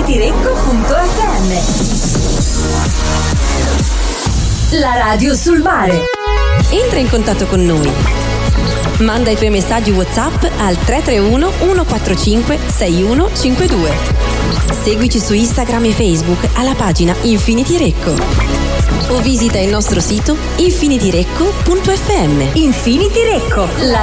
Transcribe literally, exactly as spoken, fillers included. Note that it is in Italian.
infinityrecco punto effe emme. La radio sul mare. Entra in contatto con noi. Manda i tuoi messaggi WhatsApp al tre tre uno uno quattro cinque sei uno cinque due. Seguici su Instagram e Facebook alla pagina Infinity Recco. O visita il nostro sito infinityrecco punto effe emme. Infinity Recco, la